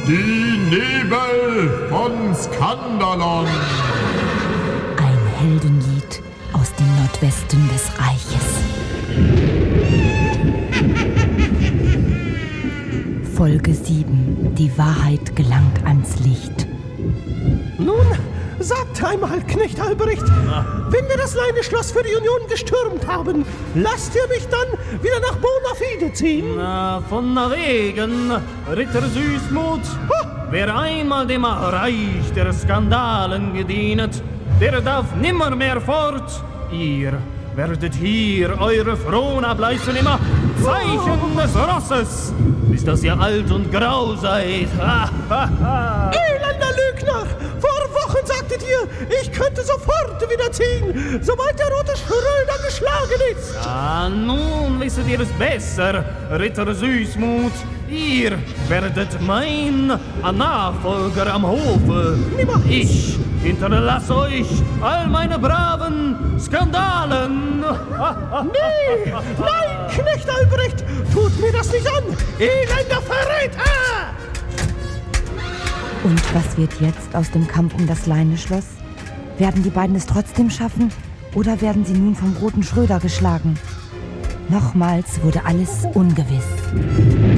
Die Nebel von Skandalon. Ein Heldenlied aus dem Nordwesten des Reiches. Folge 7. Die Wahrheit gelangt ans Licht. Nun, sagt einmal, Knecht Albrecht, wenn wir das Leineschloss für die Union gestürmt haben, lasst ihr mich dann wieder nach Bonafide ziehen? Na, von wegen, Ritter Süßmut. Wer einmal dem Reich der Skandalen gedient, der darf nimmermehr fort. Ihr werdet hier eure Frohn ableisten immer Zeichen des Rosses, bis dass ihr alt und grau seid. Elender Lügner! Vor Wochen sagtet ihr, ich könnte sofort wieder ziehen, sobald der rote Schröder geschlagen ist. Nun wisset ihr es besser, Ritter Süßmut. Ihr werdet mein Nachfolger am Hofe. Niemals. Ich hinterlasse euch all meine braven Skandalen. Nee, nein, Knecht Albrecht, tut mir das nicht an, elender Verräter! Und was wird jetzt aus dem Kampf um das Leineschloss? Werden die beiden es trotzdem schaffen oder werden sie nun vom roten Schröder geschlagen? Nochmals wurde alles ungewiss.